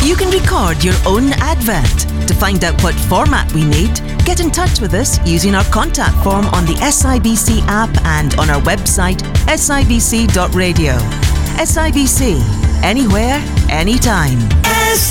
You can record your own advert. To find out what format we need, get in touch with us using our contact form on the SIBC app and on our website sibc.radio. SIBC. Anywhere, anytime.